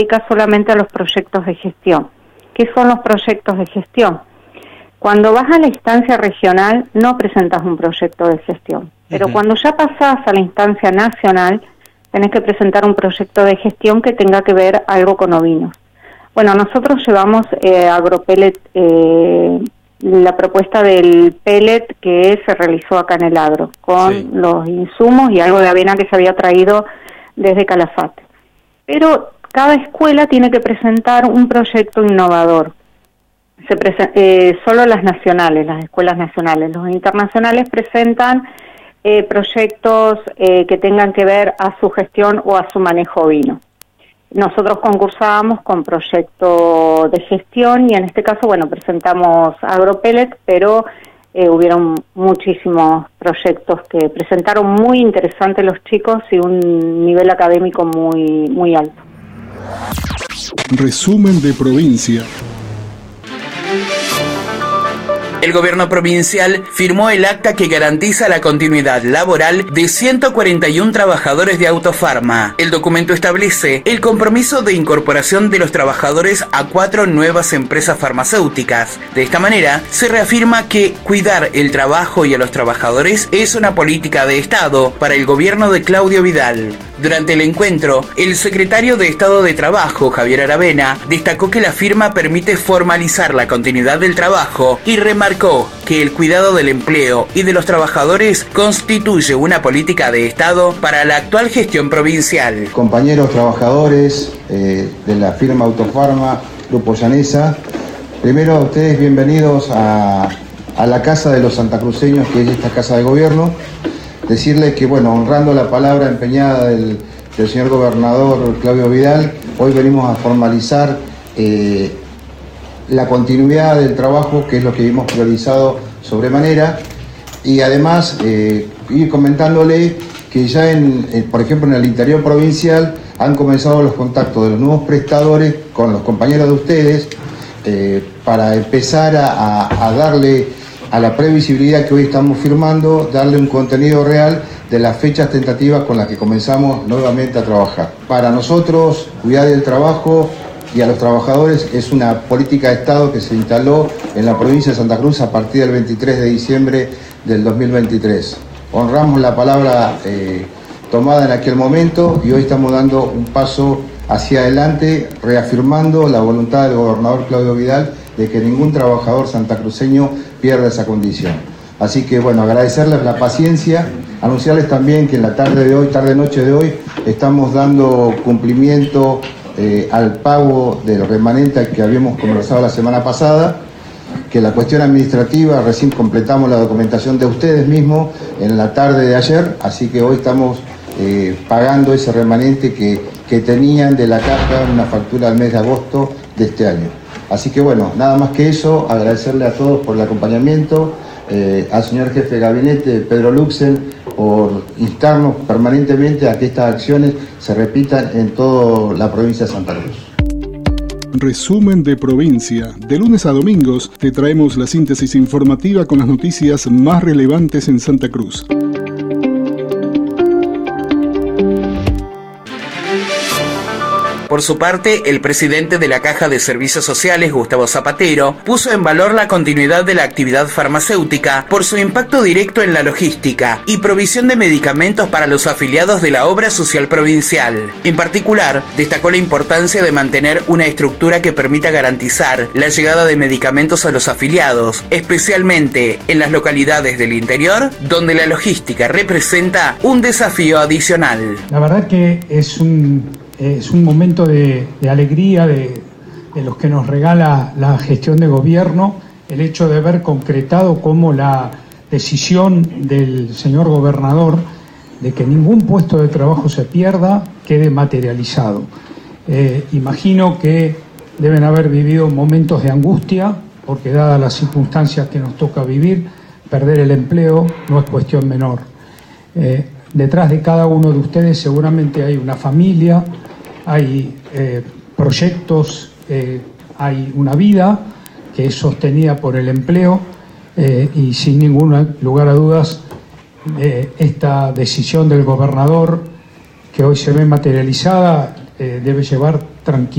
dedica solamente a los proyectos de gestión. ¿Qué son los proyectos de gestión? Cuando vas a la instancia regional no presentas un proyecto de gestión, pero cuando ya pasás a la instancia nacional tenés que presentar un proyecto de gestión que tenga que ver algo con ovinos. Bueno, nosotros llevamos Agropellet, la propuesta del pellet que se realizó acá en el Agro, con los insumos y algo de avena que se había traído desde Calafate. Pero cada escuela tiene que presentar un proyecto innovador. Solo las nacionales, las escuelas nacionales. Los internacionales presentan proyectos que tengan que ver a su gestión o a su manejo ovino. Nosotros concursábamos con proyecto de gestión y en este caso, bueno, presentamos Agropellet, pero hubieron muchísimos proyectos que presentaron muy interesantes los chicos y un nivel académico muy, muy alto. Resumen de provincia. El gobierno provincial firmó el acta que garantiza la continuidad laboral de 141 trabajadores de Autofarma. El documento establece el compromiso de incorporación de los trabajadores a 4 nuevas empresas farmacéuticas. De esta manera, se reafirma que cuidar el trabajo y a los trabajadores es una política de Estado para el gobierno de Claudio Vidal. Durante el encuentro, el secretario de Estado de Trabajo, Javier Aravena, destacó que la firma permite formalizar la continuidad del trabajo y remarcó que el cuidado del empleo y de los trabajadores constituye una política de Estado para la actual gestión provincial. Compañeros trabajadores de la firma Autofarma, Grupo Llanesa, primero a ustedes bienvenidos a la casa de los santacruceños, que es esta casa de gobierno. Decirles que, bueno, honrando la palabra empeñada del señor gobernador Claudio Vidal, hoy venimos a formalizar la continuidad del trabajo, que es lo que hemos priorizado sobremanera, y además ir comentándole que ya, por ejemplo, en el interior provincial han comenzado los contactos de los nuevos prestadores con los compañeros de ustedes para empezar a darle a la previsibilidad que hoy estamos firmando, darle un contenido real de las fechas tentativas con las que comenzamos nuevamente a trabajar. Para nosotros, cuidar del trabajo y a los trabajadores es una política de Estado que se instaló en la provincia de Santa Cruz a partir del 23 de diciembre del 2023. Honramos la palabra tomada en aquel momento y hoy estamos dando un paso hacia adelante, reafirmando la voluntad del gobernador Claudio Vidal de que ningún trabajador santacruceño pierda esa condición. Así que, bueno, agradecerles la paciencia, anunciarles también que en la tarde-noche de hoy, estamos dando cumplimiento al pago del remanente que habíamos conversado la semana pasada, que la cuestión administrativa, recién completamos la documentación de ustedes mismos en la tarde de ayer, así que hoy estamos pagando ese remanente que tenían de la caja, una factura al mes de agosto de este año. Así que bueno, nada más que eso, agradecerle a todos por el acompañamiento, al señor jefe de gabinete, Pedro Luxen, por instarnos permanentemente a que estas acciones se repitan en toda la provincia de Santa Cruz. Resumen de provincia. De lunes a domingos te traemos la síntesis informativa con las noticias más relevantes en Santa Cruz. Por su parte, el presidente de la Caja de Servicios Sociales, Gustavo Zapatero, puso en valor la continuidad de la actividad farmacéutica por su impacto directo en la logística y provisión de medicamentos para los afiliados de la obra social provincial. En particular, destacó la importancia de mantener una estructura que permita garantizar la llegada de medicamentos a los afiliados, especialmente en las localidades del interior, donde la logística representa un desafío adicional. La verdad que es un momento de alegría de los que nos regala la gestión de gobierno, el hecho de haber concretado cómo la decisión del señor gobernador de que ningún puesto de trabajo se pierda quede materializado. Imagino que deben haber vivido momentos de angustia, porque dadas las circunstancias que nos toca vivir, perder el empleo no es cuestión menor. Detrás de cada uno de ustedes seguramente hay una familia, hay proyectos, hay una vida que es sostenida por el empleo y sin ningún lugar a dudas esta decisión del gobernador que hoy se ve materializada debe llevar tranquilo.